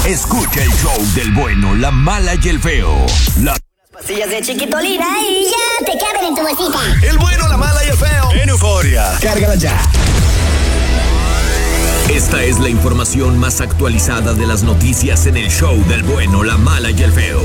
Escucha el show del bueno, la mala y el feo. Las pastillas de Chiquitolina y ya te caben en tu bolsita. El bueno, la mala y el feo. En Euforia. Cárgala ya. Esta es la información más actualizada de las noticias en el show del bueno, la mala y el feo.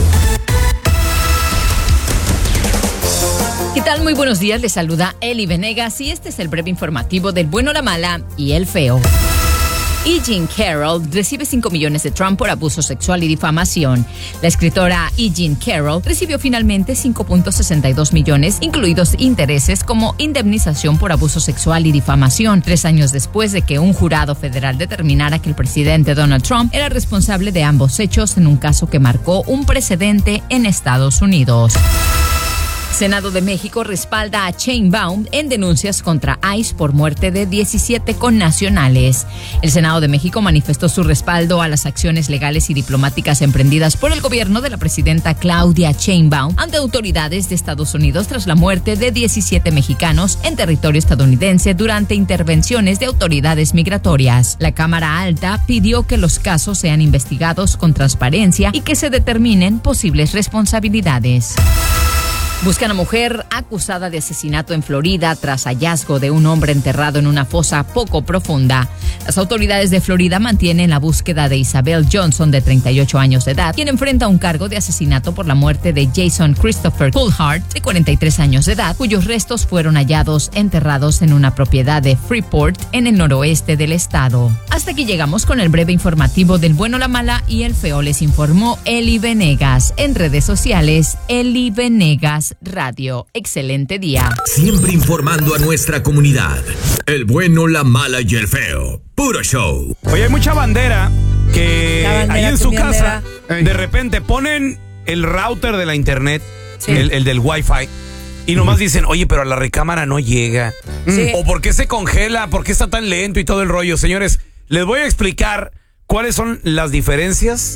¿Qué tal? Muy buenos días, les saluda Eli Venegas y este es el breve informativo del bueno, la mala y el feo. E. Jean Carroll recibe 5 millones de Trump por abuso sexual y difamación. La escritora E. Jean Carroll recibió finalmente 5.62 millones, incluidos intereses como indemnización por abuso sexual y difamación, 3 años después de que un jurado federal determinara que el presidente Donald Trump era responsable de ambos hechos en un caso que marcó un precedente en Estados Unidos. Senado de México respalda a Sheinbaum en denuncias contra ICE por muerte de 17 connacionales. El Senado de México manifestó su respaldo a las acciones legales y diplomáticas emprendidas por el gobierno de la presidenta Claudia Sheinbaum ante autoridades de Estados Unidos tras la muerte de 17 mexicanos en territorio estadounidense durante intervenciones de autoridades migratorias. La Cámara Alta pidió que los casos sean investigados con transparencia y que se determinen posibles responsabilidades. Buscan a mujer acusada de asesinato en Florida tras hallazgo de un hombre enterrado en una fosa poco profunda. Las autoridades de Florida mantienen la búsqueda de Isabel Johnson, de 38 años de edad, quien enfrenta un cargo de asesinato por la muerte de Jason Christopher Coulthard, de 43 años de edad, cuyos restos fueron hallados enterrados en una propiedad de Freeport, en el noroeste del estado. Hasta aquí llegamos con el breve informativo del bueno, la mala y el feo. Les informó Eli Venegas. En redes sociales, Eli Venegas Radio. Excelente día. Siempre informando a nuestra comunidad. El bueno, la mala y el feo. Puro show. Oye, hay mucha bandera que ahí en su casa de repente ponen el router de la internet, sí, el del Wi-Fi, y nomás dicen, oye, pero a la recámara no llega. Sí. O por qué se congela, por qué está tan lento y todo el rollo. Señores, les voy a explicar cuáles son las diferencias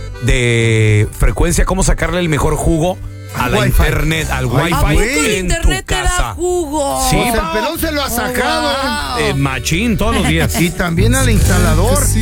de frecuencia, cómo sacarle el mejor jugo a la internet, al Wi-Fi en tu casa. Te da jugo. Sí, el pelón se lo ha sacado. Machín todos los días. Y también al instalador. Sí.